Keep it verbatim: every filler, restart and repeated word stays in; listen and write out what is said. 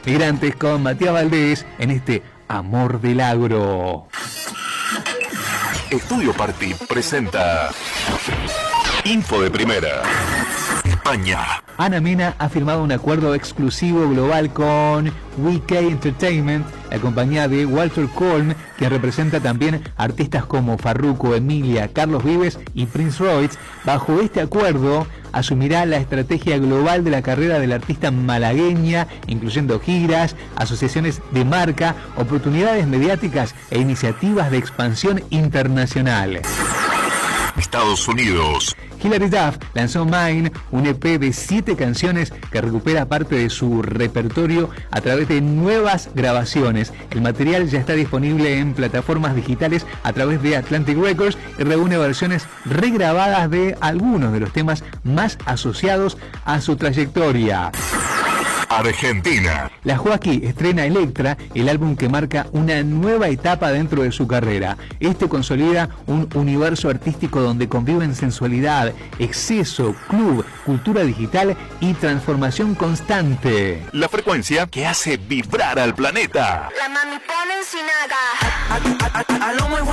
Migrantes con Matías Valdés en este Amor del Agro. Estudio Party presenta Info de Primera. España. Ana Mena ha firmado un acuerdo exclusivo global con W K Entertainment, la compañía de Walter Colm, quien representa también artistas como Farruko, Emilia, Carlos Vives y Prince Royce. Bajo este acuerdo asumirá la estrategia global de la carrera del artista malagueña, incluyendo giras, asociaciones de marca, oportunidades mediáticas e iniciativas de expansión internacional. Estados Unidos. Hilary Duff lanzó Mine, un E P de siete canciones que recupera parte de su repertorio a través de nuevas grabaciones. El material ya está disponible en plataformas digitales a través de Atlantic Records y reúne versiones regrabadas de algunos de los temas más asociados a su trayectoria. Argentina. La Joaquí estrena Electra, el álbum que marca una nueva etapa dentro de su carrera. Este consolida un universo artístico donde conviven sensualidad, exceso, club, cultura digital y transformación constante. La frecuencia que hace vibrar al planeta. La mami pone sin nada.